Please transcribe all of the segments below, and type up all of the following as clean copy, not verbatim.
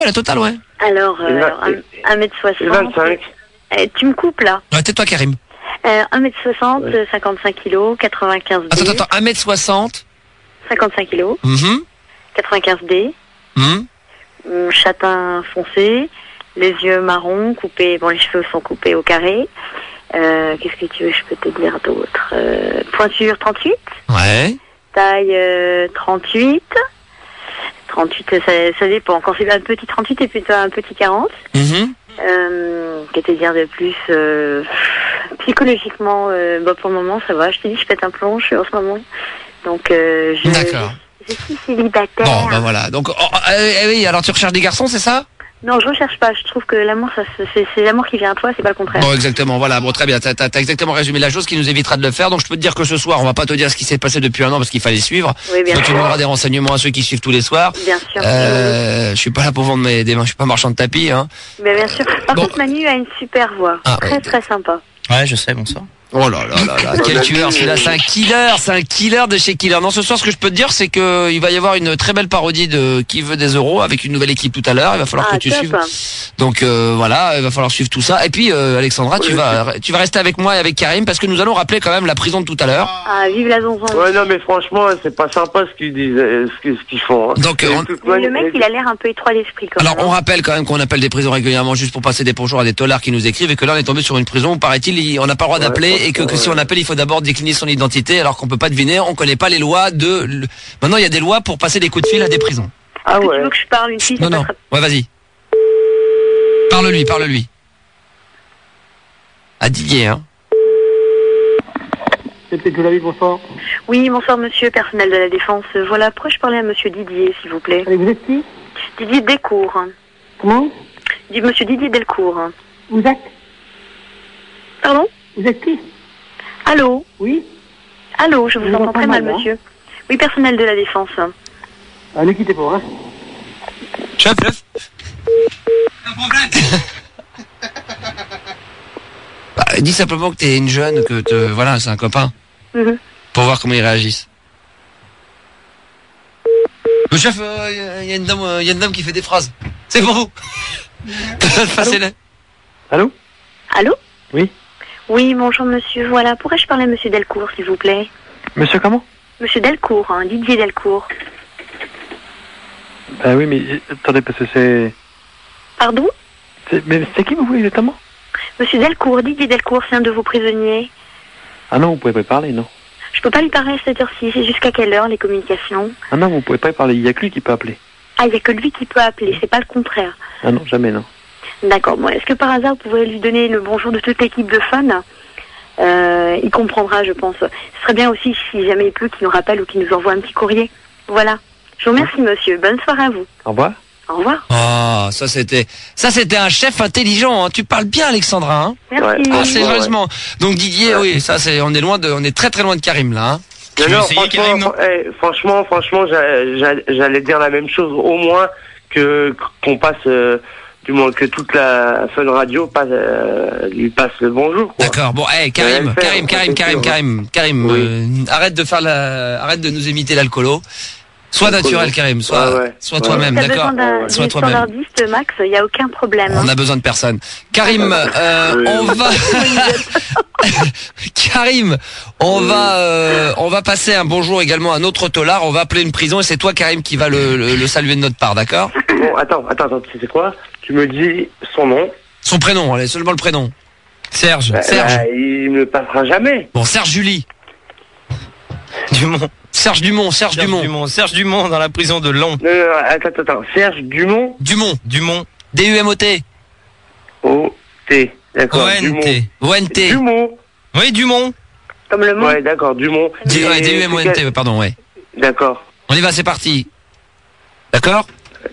La totale, ouais. Alors, 1m60. 25. Tu me coupes là. Ouais, tais-toi, Karim. 1m60, 55 kg, 95 D. Attends, 1m60. 55 kg, 95 D. Châtain foncé, les yeux marrons, coupés, bon les cheveux sont coupés au carré. Qu'est-ce que tu veux, je peux te dire d'autre? Pointure 38. Ouais. Taille 38. 38, ça dépend. Quand c'est un petit 38 et plutôt un petit 40. Qu'est-ce que dire de plus? Psychologiquement, pour le moment, ça va. Je te dis, je pète un plomb, je suis en ce moment. Donc, D'accord. Je suis célibataire. Bon, bah voilà. Donc, oui, alors tu recherches des garçons, c'est ça? Non, je recherche pas. Je trouve que l'amour, c'est l'amour qui vient à toi, c'est pas le contraire. Bon, exactement. Voilà. Bon, très bien. T'as exactement résumé la chose qui nous évitera de le faire. Donc, je peux te dire que ce soir, on va pas te dire ce qui s'est passé depuis un an parce qu'il fallait suivre. Oui, bien sûr. Tu demanderas des renseignements à ceux qui suivent tous les soirs. Bien sûr. Je suis pas là pour vendre des mains. Je suis pas marchand de tapis, hein. Mais bien sûr. Par contre, Manu a une super voix. Très sympa. Ouais, je sais, bonsoir. Oh là là là là, quel tueur celui-là, c'est un killer de chez Killer. Non, ce soir, ce que je peux te dire, c'est que il va y avoir une très belle parodie de Qui veut des euros avec une nouvelle équipe tout à l'heure. Il va falloir que tu suives. Donc voilà, il va falloir suivre tout ça. Et puis Alexandra, tu vas rester avec moi et avec Karim parce que nous allons rappeler quand même la prison de tout à l'heure. Ah, vive la zonzon. Ouais, non, mais franchement, c'est pas sympa ce qu'ils disent, ce qu'ils font. Hein. Donc le mec, il a l'air un peu étroit d'esprit. Alors on rappelle quand même qu'on appelle des prisons régulièrement juste pour passer des bonjours à des tolards qui nous écrivent et que là on est tombé sur une prison où paraît-il on n'a pas le droit d'appeler et que si on appelle il faut d'abord décliner son identité alors qu'on peut pas deviner, on connaît pas les lois de... Maintenant il y a des lois pour passer des coups de fil à des prisons. Ah ouais. Tu veux que je parle une fille? Non. Ouais, vas-y. Parle-lui. À Didier, hein. Bonsoir. Oui, bonsoir monsieur, personnel de la défense. Voilà, pourquoi je parlais à monsieur Didier, s'il vous plaît? Allez, vous êtes qui? Didier Delcourt. Comment? Monsieur Didier Delcourt. Vous êtes? Pardon? Vous êtes qui? Allô? Oui? Allô, je vous entends très mal, monsieur. Oui, personnel de la défense. Ah, ne quittez pas, hein. Chef. Un problème. Dis simplement que t'es une jeune, voilà, c'est un copain. Pour voir comment ils réagissent. Le chef, il y a une dame qui fait des phrases. C'est bon. Allô? Allô? Oui? Oui, bonjour monsieur. Voilà, pourrais-je parler à monsieur Delcourt, s'il vous plaît? Monsieur comment? Monsieur Delcourt, Didier Delcourt. Ben oui, mais attendez, parce que c'est... Pardon? Mais c'est qui vous voulez notamment? Monsieur Delcourt, Didier Delcourt, c'est un de vos prisonniers. Ah non, vous pouvez pas y parler, non. Je peux pas lui parler à cette heure-ci, c'est jusqu'à quelle heure les communications? Ah non, vous pouvez pas y parler, il y a que lui qui peut appeler. Ah, il y a que lui qui peut appeler, c'est pas le contraire. Ah non, jamais, non. D'accord, bon, est-ce que par hasard vous pouvez lui donner le bonjour de toute l'équipe de fans? Il comprendra, je pense. Ce serait bien aussi, si jamais il peut, qu'il nous rappelle ou qu'il nous envoie un petit courrier. Voilà. Je vous remercie, monsieur. Bonne soirée à vous. Au revoir. Au revoir. Oh, ça c'était un chef intelligent, hein. Tu parles bien, Alexandra, hein. Merci. Ah, sérieusement. Donc Didier, oui, ça c'est, on est très très loin de Karim, là, hein. Non, franchement, j'allais dire la même chose, au moins qu'on passe, du moins que toute la Fun Radio lui passe le bonjour, quoi. D'accord. Bon, Karim, arrête de nous imiter l'alcoolo. Sois naturel, Karim. Sois toi-même, d'accord? Sois toi-même. Standardiste, Max, il n'y a aucun problème. On a besoin de personne. Karim, on va passer un bonjour également à un autre tolard. On va appeler une prison et c'est toi, Karim, qui va le saluer de notre part, d'accord? Bon, attends, tu sais quoi? Tu me dis son nom. Son prénom, allez, seulement le prénom. Serge. Il me passera jamais. Bon, Serge Julie. Serge Dumont dans la prison de Long. Attends. Serge Dumont. Dumont. D-U-M-O-T. O-T. D'accord. O-N-T. Dumont. Oui, Dumont. Comme le mot. Ouais, d'accord, Dumont. D-U-M-O-N-T, pardon, ouais. D'accord. On y va, c'est parti. D'accord.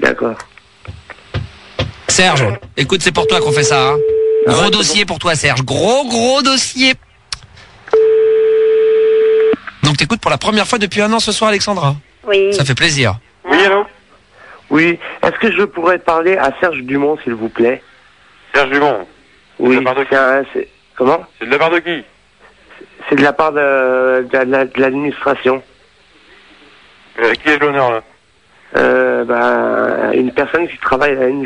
Serge, écoute, c'est pour toi qu'on fait ça, hein. Gros dossier pour toi, Serge. Gros dossier. Donc t'écoutes pour la première fois depuis un an ce soir, Alexandra? Oui. Ça fait plaisir. Oui, allô? Oui. Est-ce que je pourrais parler à Serge Dumont, s'il vous plaît? Serge Dumont? Oui. De la part de qui? Comment? C'est de la part de qui? C'est de la part de l'administration. Qui est l'honneur, là? Une personne qui travaille à une